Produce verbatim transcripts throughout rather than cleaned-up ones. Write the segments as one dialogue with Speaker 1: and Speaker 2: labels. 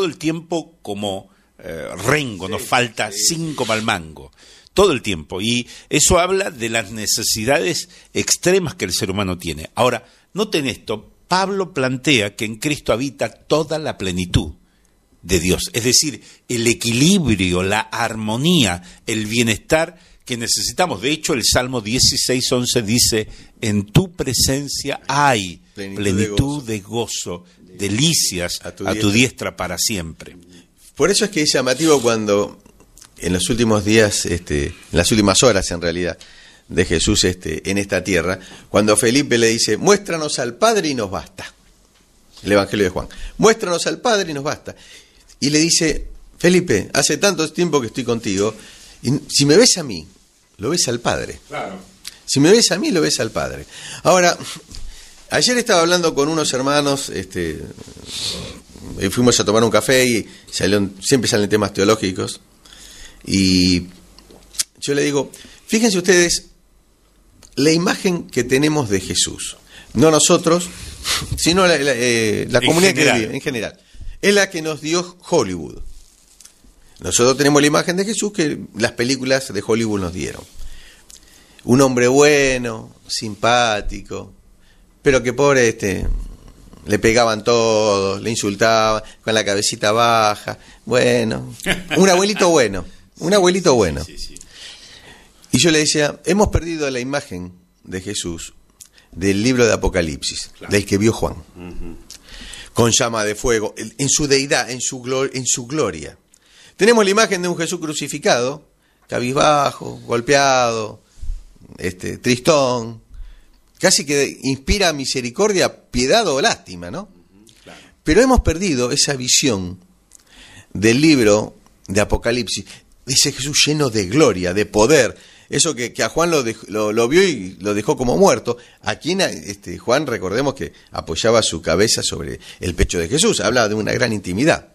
Speaker 1: todo el tiempo como eh, rengo, nos falta cinco para el mango, todo el tiempo. Y eso habla de las necesidades extremas que el ser humano tiene. Ahora, noten esto, Pablo plantea que en Cristo habita toda la plenitud de Dios, es decir, el equilibrio, la armonía, el bienestar que necesitamos. De hecho, el Salmo dieciséis once dice: en tu presencia hay plenitud, plenitud de, gozo. de gozo, delicias a tu, a tu diestra para siempre.
Speaker 2: Por eso es que es llamativo cuando en los últimos días, este, en las últimas horas en realidad, de Jesús este, en esta tierra, cuando Felipe le dice: muéstranos al Padre y nos basta. El Evangelio de Juan. Muéstranos al Padre y nos basta. Y le dice: Felipe, hace tanto tiempo que estoy contigo, y si me ves a mí, lo ves al Padre.
Speaker 1: Claro.
Speaker 2: Si me ves a mí, lo ves al Padre. Ahora, ayer estaba hablando con unos hermanos, este, fuimos a tomar un café y salieron, siempre salen temas teológicos, y yo le digo: fíjense ustedes la imagen que tenemos de Jesús, no nosotros, sino la, la, eh, la comunidad que vive en general, es la que nos dio Hollywood. Nosotros tenemos la imagen de Jesús que las películas de Hollywood nos dieron. Un hombre bueno, simpático, pero que pobre, este, le pegaban todos, le insultaban, con la cabecita baja. Bueno, un abuelito bueno, un abuelito bueno.
Speaker 1: Sí, sí, sí.
Speaker 2: Y yo le decía: hemos perdido la imagen de Jesús del libro de Apocalipsis, claro, del que vio Juan, uh-huh, con llama de fuego, en su deidad, en su, glor- en su gloria. Tenemos la imagen de un Jesús crucificado, cabizbajo, golpeado, este, tristón, casi que inspira misericordia, piedad o lástima, ¿no? Uh-huh, claro. Pero hemos perdido esa visión del libro de Apocalipsis, ese Jesús lleno de gloria, de poder. Eso que, que a Juan lo, dejó, lo, lo vio y lo dejó como muerto. Aquí este, Juan, recordemos que apoyaba su cabeza sobre el pecho de Jesús, habla de una gran intimidad.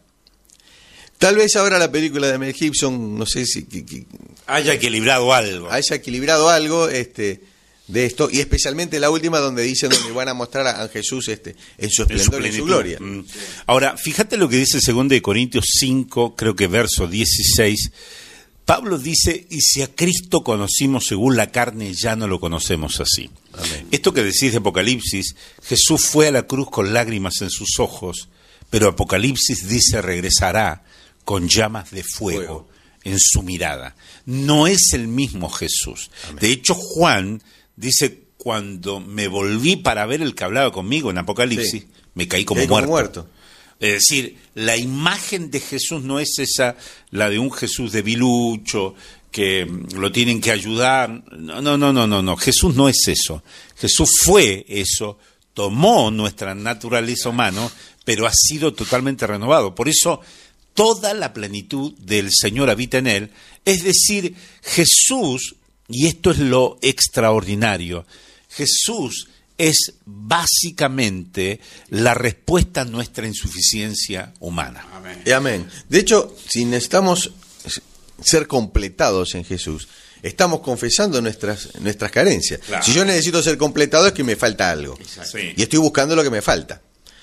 Speaker 2: Tal vez ahora la película de Mel Gibson, no sé si... Que, que,
Speaker 1: haya equilibrado algo.
Speaker 2: Haya equilibrado algo este, de esto, y especialmente la última donde dicen, donde van a mostrar a, a Jesús este, en su esplendor, en su, en su gloria.
Speaker 1: Mm. Ahora, fíjate lo que dice segundo de Corintios cinco, creo que verso dieciséis. Pablo dice: y si a Cristo conocimos según la carne, ya no lo conocemos así. Amén. Esto que decís de Apocalipsis, Jesús fue a la cruz con lágrimas en sus ojos, pero Apocalipsis dice: regresará con llamas de fuego, fuego en su mirada. No es el mismo Jesús. Amén. De hecho, Juan dice: cuando me volví para ver el que hablaba conmigo en Apocalipsis, sí, me caí como, caí muerto. como muerto. Es decir, la imagen de Jesús no es esa, la de un Jesús debilucho, que lo tienen que ayudar. No, no, no, no, no, no. Jesús no es eso. Jesús fue eso, tomó nuestra naturaleza humana, pero ha sido totalmente renovado. Por eso, toda la plenitud del Señor habita en él. Es decir, Jesús, y esto es lo extraordinario, Jesús es básicamente la respuesta a nuestra insuficiencia humana.
Speaker 2: Amén. Amén. De hecho, si necesitamos ser completados en Jesús, estamos confesando nuestras, nuestras carencias. Claro. Si yo necesito ser completado es que me falta algo. Sí. Y estoy buscando lo que me falta.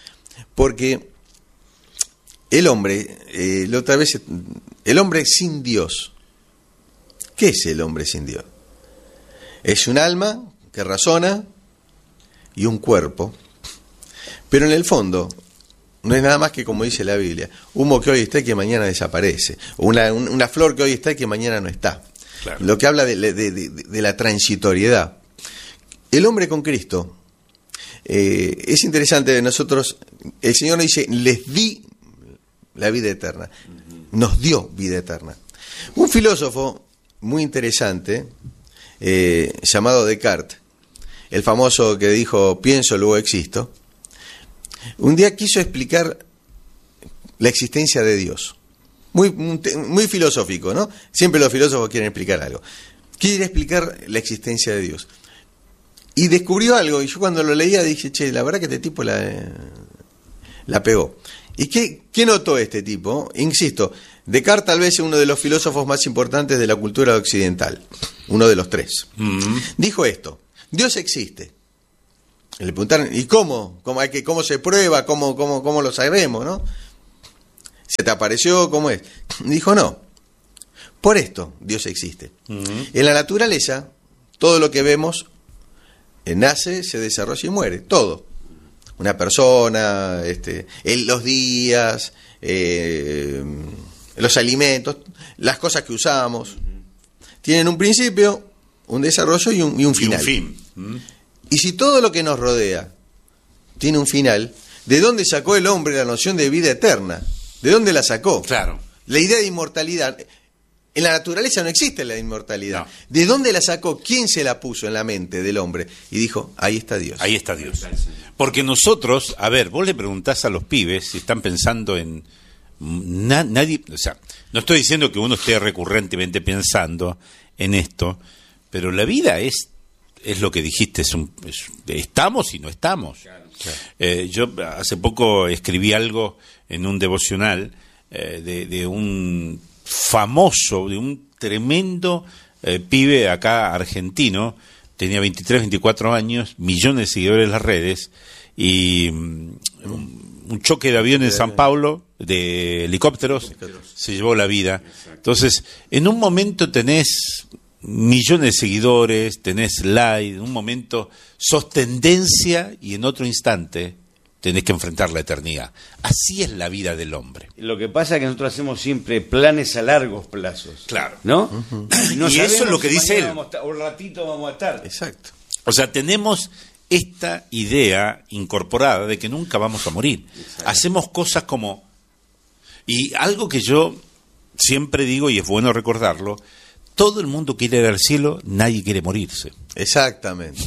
Speaker 2: Porque el hombre, eh, la otra vez, el hombre sin Dios, ¿qué es el hombre sin Dios? Es un alma que razona y un cuerpo, pero en el fondo no es nada más que, como dice la Biblia, humo que hoy está y que mañana desaparece, o una, una flor que hoy está y que mañana no está. Claro. Lo que habla de, de, de, de la transitoriedad. El hombre con Cristo, eh, es interesante, nosotros, el Señor nos dice: les di la vida eterna, nos dio vida eterna. Un filósofo muy interesante, eh, llamado Descartes, el famoso que dijo: pienso, luego existo, un día quiso explicar la existencia de Dios. Muy, muy filosófico, ¿no? Siempre los filósofos quieren explicar algo. Quiere explicar la existencia de Dios. Y descubrió algo, y yo cuando lo leía dije: che, la verdad que este tipo la, la pegó. ¿Y qué, qué notó este tipo? Insisto, Descartes tal vez es uno de los filósofos más importantes de la cultura occidental, uno de los tres. Mm-hmm. Dijo esto: Dios existe. Le preguntaron: ¿y cómo? ¿Cómo, hay que, cómo se prueba? ¿Cómo, cómo, cómo lo sabemos? ¿No? ¿Se te apareció? ¿Cómo es? Dijo, no. Por esto Dios existe. Uh-huh. En la naturaleza, todo lo que vemos eh, nace, se desarrolla y muere. Todo. Una persona, este, el, los días, eh, los alimentos, las cosas que usamos. Uh-huh. Tienen un principio, un desarrollo y un, y un final.
Speaker 1: Y un fin. Uh-huh.
Speaker 2: Y si todo lo que nos rodea tiene un final, ¿de dónde sacó el hombre la noción de vida eterna? ¿De dónde la sacó?
Speaker 1: Claro.
Speaker 2: La idea de inmortalidad. En la naturaleza no existe la inmortalidad.
Speaker 1: No.
Speaker 2: ¿De dónde la sacó? ¿Quién se la puso en la mente del hombre? Y dijo, ahí está Dios.
Speaker 1: Ahí está Dios. Porque nosotros, a ver, vos le preguntás a los pibes si están pensando en... Na, nadie, o sea, no estoy diciendo que uno esté recurrentemente pensando en esto, pero la vida es, es lo que dijiste, es un, es, estamos y no estamos. Claro. Claro. Eh, yo hace poco escribí algo en un devocional eh, de, de un famoso, de un tremendo eh, pibe acá argentino, tenía veintitrés, veinticuatro años, millones de seguidores en las redes, y um, un choque de avión en San Pablo, de helicópteros, se llevó la vida. Entonces, en un momento tenés millones de seguidores, tenés like, en un momento sos tendencia y en otro instante tenés que enfrentar la eternidad. Así es la vida del hombre.
Speaker 3: Lo que pasa es que nosotros hacemos siempre planes a largos plazos.
Speaker 1: Claro.
Speaker 3: ¿No?
Speaker 1: Uh-huh. Y, no y eso es lo que si dice él.
Speaker 3: Vamos a, un ratito vamos a estar.
Speaker 2: Exacto.
Speaker 1: O sea, tenemos esta idea incorporada de que nunca vamos a morir. Exacto. Hacemos cosas como... Y algo que yo siempre digo, y es bueno recordarlo, todo el mundo quiere ir al cielo, nadie quiere morirse.
Speaker 2: Exactamente.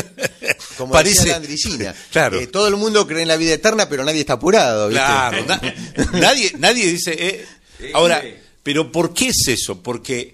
Speaker 2: Como
Speaker 1: Parece,
Speaker 2: decía la Andricina,
Speaker 1: claro.
Speaker 2: eh, todo el mundo cree en la vida eterna, pero nadie está apurado, ¿viste?
Speaker 1: Claro, na- nadie, nadie dice... Eh, ahora, ¿pero por qué es eso? Porque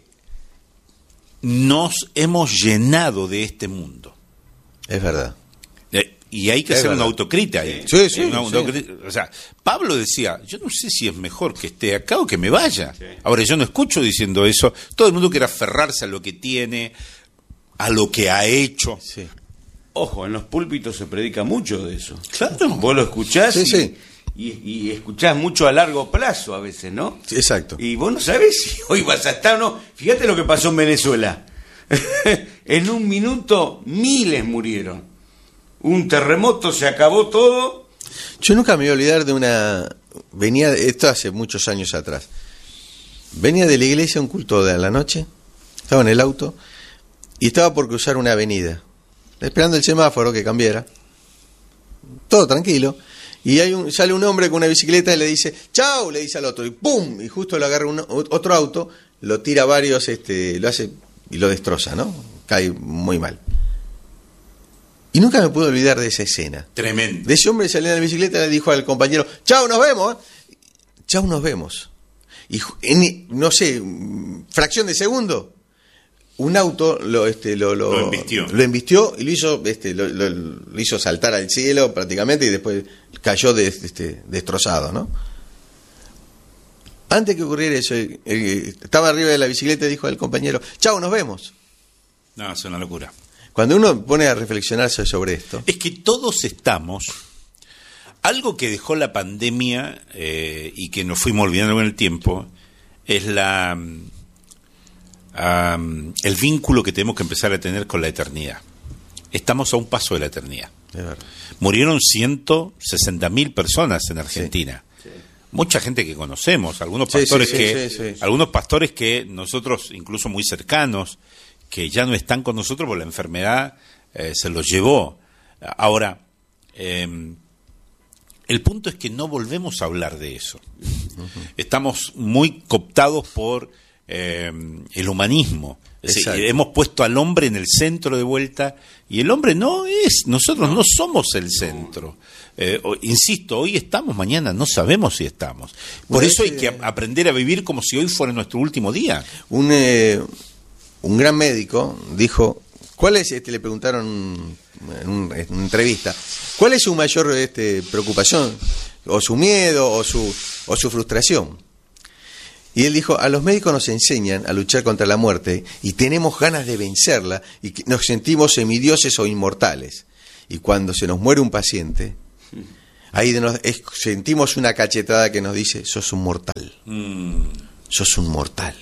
Speaker 1: nos hemos llenado de este mundo.
Speaker 2: Es verdad.
Speaker 1: Eh, y hay que
Speaker 2: es
Speaker 1: hacer
Speaker 2: verdad.
Speaker 1: una autocrítica ahí.
Speaker 2: Sí, sí,
Speaker 1: una
Speaker 2: sí.
Speaker 1: autocrítica. O sea, Pablo decía, yo no sé si es mejor que esté acá o que me vaya. Sí. Ahora, yo no escucho diciendo eso. Todo el mundo quiere aferrarse a lo que tiene, a lo que ha hecho.
Speaker 2: Sí.
Speaker 3: Ojo, en los púlpitos se predica mucho de eso.
Speaker 1: Claro.
Speaker 3: Vos lo escuchás
Speaker 2: sí,
Speaker 3: y,
Speaker 2: sí.
Speaker 3: Y, y escuchás mucho a largo plazo a veces, ¿no?
Speaker 2: Sí, exacto.
Speaker 3: Y vos no sabés si hoy vas a estar o no. Fíjate lo que pasó en Venezuela. En un minuto miles murieron. Un terremoto, se acabó todo.
Speaker 2: Yo nunca me voy a olvidar de una... Venía, esto hace muchos años atrás. Venía de la iglesia un culto de la noche, estaba en el auto y estaba por cruzar una avenida, esperando el semáforo que cambiara. Todo tranquilo. Y hay un, sale un hombre con una bicicleta y le dice, ¡chao! Le dice al otro, y ¡pum! Y justo lo agarra un, otro auto, lo tira varios, este, lo hace y lo destroza, ¿no? Cae muy mal. Y nunca me pude olvidar de esa escena.
Speaker 1: Tremendo.
Speaker 2: De ese hombre saliendo en la bicicleta y le dijo al compañero, ¡chao, nos vemos! ¡Chao, nos vemos! Y en, no sé, fracción de segundo, un auto lo este lo lo,
Speaker 1: lo embistió.
Speaker 2: lo embistió y lo hizo este lo, lo, lo hizo saltar al cielo prácticamente y después cayó de, este, destrozado, ¿no? Antes que ocurriera eso, eh, estaba arriba de la bicicleta y dijo al compañero, chao, nos vemos.
Speaker 1: No, es una locura.
Speaker 2: Cuando uno pone a reflexionarse sobre esto...
Speaker 1: Es que todos estamos... Algo que dejó la pandemia eh, y que nos fuimos olvidando con el tiempo es la um, el vínculo que tenemos que empezar a tener con la eternidad. Estamos a un paso de la eternidad. Murieron ciento sesenta mil personas en Argentina. Sí. Sí. Mucha gente que conocemos, algunos pastores sí, sí, que sí, sí, sí. algunos pastores que nosotros, incluso muy cercanos, que ya no están con nosotros porque la enfermedad eh, se los llevó. Ahora, eh, el punto es que no volvemos a hablar de eso. Uh-huh. Estamos muy cooptados por eh, el humanismo. Es decir, hemos puesto al hombre en el centro de vuelta y el hombre no es, nosotros no, no somos el centro. Eh, o, insisto, hoy estamos, mañana no sabemos si estamos. Por bueno, eso hay que aprender a vivir como si hoy fuera nuestro último día.
Speaker 2: Un, eh, un gran médico dijo, ¿cuál es, este, le preguntaron en, un, en una entrevista, ¿cuál es su mayor este, preocupación? O su miedo, o su, o su frustración. Y él dijo, a los médicos nos enseñan a luchar contra la muerte y tenemos ganas de vencerla y nos sentimos semidioses o inmortales. Y cuando se nos muere un paciente, ahí nos, es, sentimos una cachetada que nos dice, sos un mortal. Mm. Sos un mortal.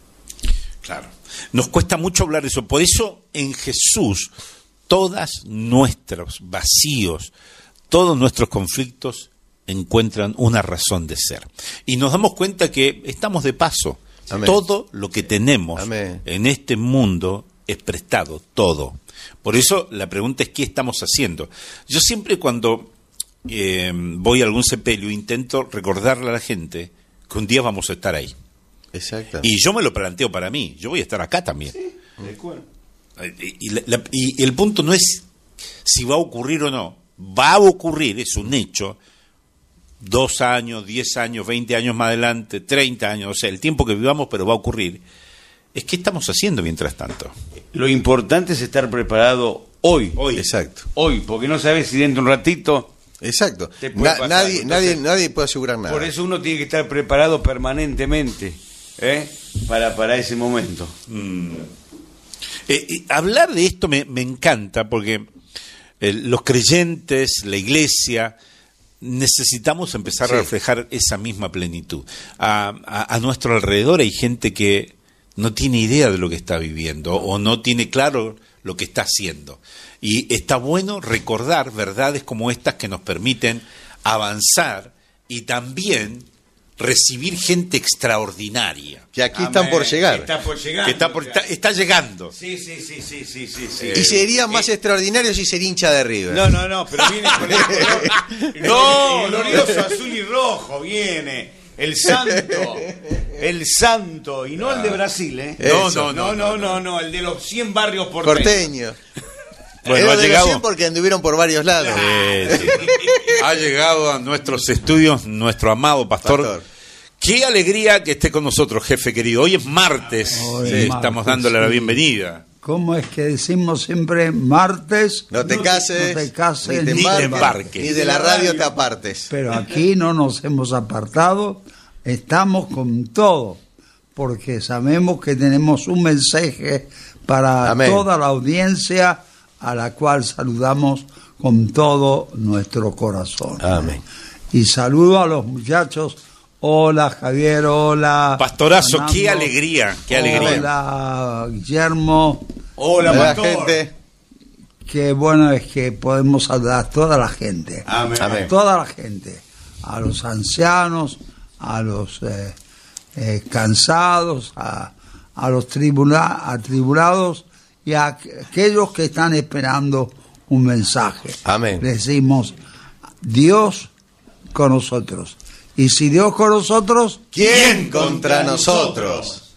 Speaker 1: Claro. Nos cuesta mucho hablar de eso. Por eso en Jesús todos nuestros vacíos, todos nuestros conflictos encuentran una razón de ser. Y nos damos cuenta que estamos de paso. Amén. Todo lo que tenemos Amén. En este mundo es prestado, todo. Por eso la pregunta es ¿qué estamos haciendo? Yo siempre cuando eh, voy a algún sepelio intento recordarle a la gente que un día vamos a estar ahí.
Speaker 2: Exacto.
Speaker 1: Y yo me lo planteo para mí, yo voy a estar acá también. Sí, de acuerdo. Y, la, la, y el punto no es si va a ocurrir o no, va a ocurrir, es un hecho, dos años, diez años, veinte años más adelante, treinta años, o sea, el tiempo que vivamos, pero va a ocurrir. Es ¿qué estamos haciendo mientras tanto?
Speaker 3: Lo importante es estar preparado hoy.
Speaker 2: Hoy, exacto.
Speaker 3: Hoy, porque no sabes si dentro de un ratito...
Speaker 2: Exacto. Na, pasar, nadie, nadie, nadie puede asegurar nada.
Speaker 3: Por eso uno tiene que estar preparado permanentemente, ¿eh? para, para ese momento.
Speaker 1: Mm. Eh, eh, hablar de esto me, me encanta porque eh, los creyentes, la iglesia, necesitamos empezar sí. a reflejar esa misma plenitud. A, a, a nuestro alrededor hay gente que no tiene idea de lo que está viviendo o no tiene claro lo que está haciendo. Y está bueno recordar verdades como estas que nos permiten avanzar y también recibir gente extraordinaria.
Speaker 2: Que aquí Amén. Están por llegar.
Speaker 3: Está por llegar.
Speaker 1: Que está, por, está, está llegando.
Speaker 3: Sí, sí, sí, sí, sí, sí, sí.
Speaker 2: Y sería más eh, extraordinario si sería hincha de River.
Speaker 3: No, no, no, pero viene con el color. No, glorioso azul y rojo viene. El santo, el santo, y no el de Brasil, ¿eh?
Speaker 1: No, no,
Speaker 3: no, no, no, no, el de los cien barrios porteños.
Speaker 2: Porteños.
Speaker 1: Bueno, ha llegado
Speaker 2: porque anduvieron por varios lados.
Speaker 1: Sí, sí. Ha llegado a nuestros estudios nuestro amado pastor. pastor. Qué alegría que esté con nosotros, jefe querido. Hoy es martes,
Speaker 4: Hoy
Speaker 1: sí,
Speaker 4: es
Speaker 1: estamos
Speaker 4: martes,
Speaker 1: dándole
Speaker 4: sí.
Speaker 1: la bienvenida.
Speaker 4: ¿Cómo es que decimos siempre martes?
Speaker 2: No te cases,
Speaker 4: no te cases
Speaker 2: ni te
Speaker 1: embarques,
Speaker 2: embarques, ni de la radio te apartes.
Speaker 4: Pero aquí no nos hemos apartado, estamos con todo, porque sabemos que tenemos un mensaje para Amén. Toda la audiencia a la cual saludamos con todo nuestro corazón.
Speaker 2: Amén.
Speaker 4: Y saludo a los muchachos. Hola Javier, hola
Speaker 1: Pastorazo, Fernando, qué alegría, qué alegría.
Speaker 4: Hola Guillermo.
Speaker 3: Hola,
Speaker 2: hola
Speaker 3: pastor.
Speaker 2: Gente.
Speaker 4: Qué bueno es que podemos saludar a toda la gente.
Speaker 3: Amén.
Speaker 4: A toda la gente. A los ancianos, a los eh, eh, cansados, a, a los tribula, atribulados y a aquellos que están esperando un mensaje.
Speaker 2: Amén.
Speaker 4: Decimos, Dios con nosotros. Y si Dios con nosotros,
Speaker 2: ¿quién contra nosotros?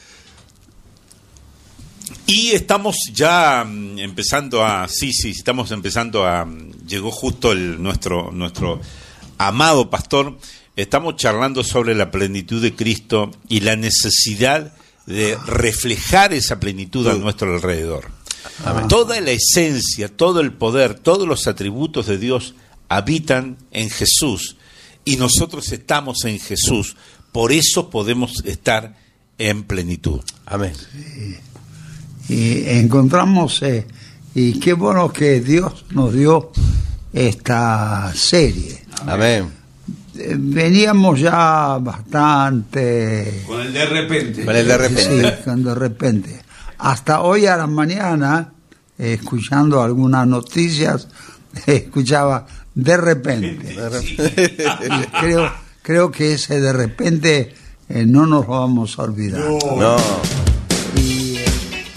Speaker 1: Y estamos ya um, empezando a, sí, sí, estamos empezando a, um, llegó justo el, nuestro, nuestro amado pastor, estamos charlando sobre la plenitud de Cristo y la necesidad de reflejar esa plenitud a nuestro alrededor. Amén. Toda la esencia, todo el poder, todos los atributos de Dios habitan en Jesús. Y nosotros estamos en Jesús, por eso podemos estar en plenitud.
Speaker 2: Amén.
Speaker 4: Sí. Y encontramos, eh, y qué bueno que Dios nos dio esta serie.
Speaker 2: Amén.
Speaker 4: Eh, veníamos ya bastante...
Speaker 3: Con el de repente.
Speaker 2: Con el de repente.
Speaker 4: Sí, con de repente. Hasta hoy a la mañana, eh, escuchando algunas noticias, eh, escuchaba... De repente.
Speaker 3: Sí.
Speaker 4: creo, creo que ese de repente eh, no nos lo vamos a olvidar.
Speaker 2: No. no.
Speaker 4: Y, eh...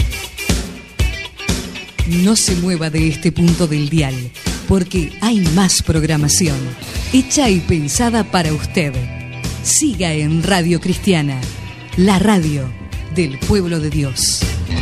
Speaker 5: No se mueva de este punto del dial, porque hay más programación, hecha y pensada para usted. Siga en Radio Cristiana, la radio del pueblo de Dios.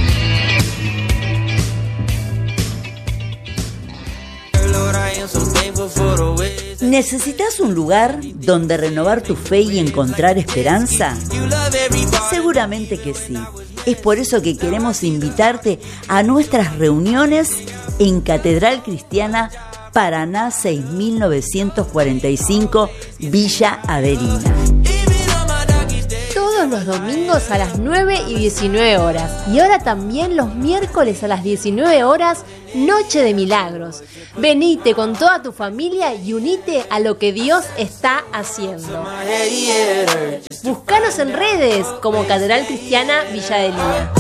Speaker 6: ¿Necesitas un lugar donde renovar tu fe y encontrar esperanza? Seguramente que sí. Es por eso que queremos invitarte a nuestras reuniones en Catedral Cristiana Paraná seis mil novecientos cuarenta y cinco, Villa Adelina.
Speaker 7: Todos los domingos a las nueve y diecinueve horas. Y ahora también los miércoles a las diecinueve horas, Noche de Milagros. Venite con toda tu familia y unite a lo que Dios está haciendo. Búscanos en redes como Catedral Cristiana Villa de Lía.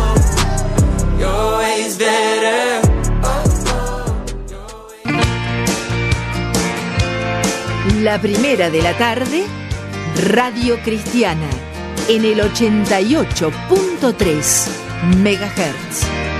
Speaker 5: La primera de la tarde, Radio Cristiana, en el ochenta y ocho punto tres megahertz.